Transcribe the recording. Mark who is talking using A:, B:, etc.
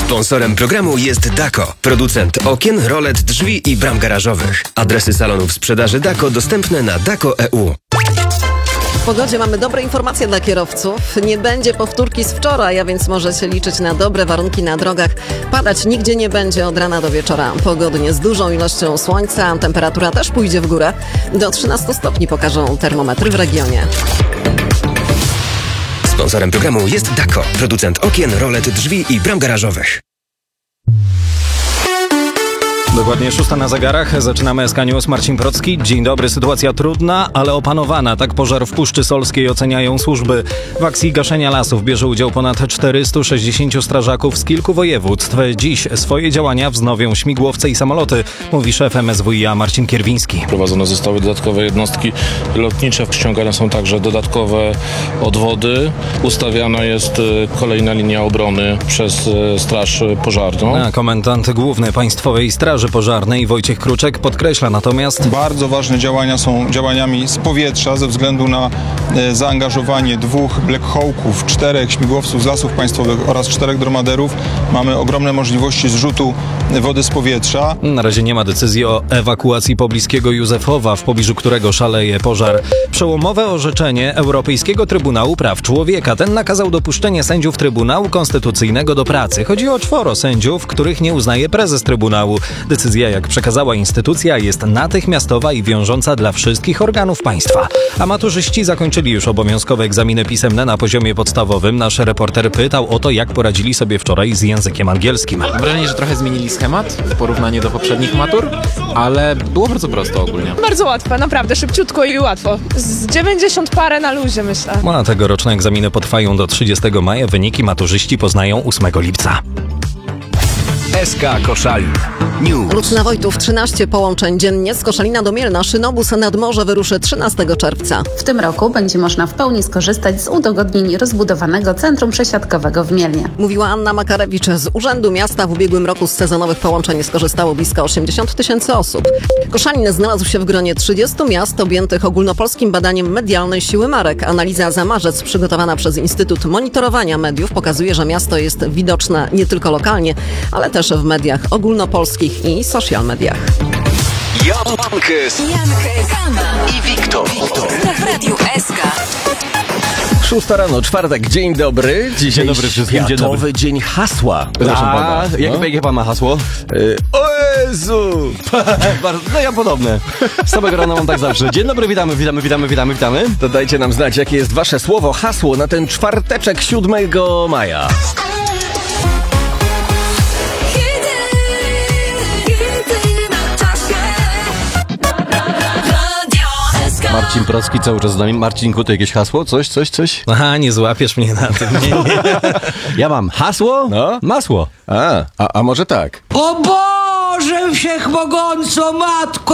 A: Sponsorem programu jest Dako, producent okien, rolet, drzwi i bram garażowych. Adresy salonów sprzedaży Dako dostępne na dako.eu.
B: W pogodzie mamy dobre informacje dla kierowców. Nie będzie powtórki z wczoraj, a więc możecie liczyć na dobre warunki na drogach. Padać nigdzie nie będzie od rana do wieczora. Pogodnie z dużą ilością słońca. Temperatura też pójdzie w górę. Do 13 stopni pokażą termometry w regionie.
A: Sponsorem programu jest Dako, producent okien, rolet, drzwi i bram garażowych.
C: Dokładnie 6 na zegarach. Zaczynamy SK News. Marcin Procki. Dzień dobry. Sytuacja trudna, ale opanowana. Tak pożar w Puszczy Solskiej oceniają służby. W akcji gaszenia lasów bierze udział ponad 460 strażaków z kilku województw. Dziś swoje działania wznowią śmigłowce i samoloty, mówi szef MSWiA Marcin Kierwiński.
D: Prowadzone zostały dodatkowe jednostki lotnicze. Ściągane są także dodatkowe odwody. Ustawiana jest kolejna linia obrony przez Straż Pożarną.
C: A komendant główny Państwowej Straży Pożarnej Wojciech Kruczek podkreśla natomiast:
E: bardzo ważne działania są działaniami z powietrza ze względu na zaangażowanie 2 Black Hawków, 4 śmigłowców z Lasów Państwowych oraz 4 dromaderów. Mamy ogromne możliwości zrzutu wody z powietrza.
C: Na razie nie ma decyzji o ewakuacji pobliskiego Józefowa, w pobliżu którego szaleje pożar. Przełomowe orzeczenie Europejskiego Trybunału Praw Człowieka. Ten nakazał dopuszczenie sędziów Trybunału Konstytucyjnego do pracy. Chodzi o 4 sędziów, których nie uznaje prezes Trybunału. Decyzja, jak przekazała instytucja, jest natychmiastowa i wiążąca dla wszystkich organów państwa. A maturzyści zakończyli już obowiązkowe egzaminy pisemne na poziomie podstawowym. Nasz reporter pytał o to, jak poradzili sobie wczoraj z językiem angielskim.
F: Mam wrażenie, że trochę zmienili schemat w porównaniu do poprzednich matur, ale było bardzo prosto ogólnie.
G: Bardzo łatwe, naprawdę, szybciutko i łatwo. Z 90 parę na luzie, myślę.
C: A tegoroczne egzaminy potrwają do 30 maja. Wyniki maturzyści poznają 8 lipca.
A: SK Koszalin News.
B: Lucna Wojtów, 13 połączeń dziennie z Koszalina do Mielna. Szynobus nad morze wyruszy 13 czerwca.
H: W tym roku będzie można w pełni skorzystać z udogodnień rozbudowanego centrum przesiadkowego w Mielnie.
B: Mówiła Anna Makarewicz z Urzędu Miasta. W ubiegłym roku z sezonowych połączeń skorzystało blisko 80 000 osób. Koszalin znalazł się w gronie 30 miast objętych ogólnopolskim badaniem medialnej siły marek. Analiza za marzec przygotowana przez Instytut Monitorowania Mediów pokazuje, że miasto jest widoczne nie tylko lokalnie, ale też w mediach ogólnopolskich i social mediach.
A: Jankes i Wiktor.
I: W Radiu SK.
J: 6 rano, czwartek, dzień dobry. Dzisiaj
C: dobry wszystkim, dzień
J: Światowy Dzień Hasła. Proszę pana. Jakie pan ma hasło? O Jezu! No ja podobne. Z samego rana mam tak zawsze. Dzień dobry, witamy.
A: To dajcie nam znać, jakie jest wasze słowo, hasło na ten czwarteczek 7 maja.
J: Marcin Procki cały czas z nami. Marcinku, to jakieś hasło? Coś?
C: Aha, nie złapiesz mnie na tym. Nie.
J: Ja mam hasło?
A: No.
J: Masło.
A: A może tak.
K: O Boże Wszechmogąco, Matko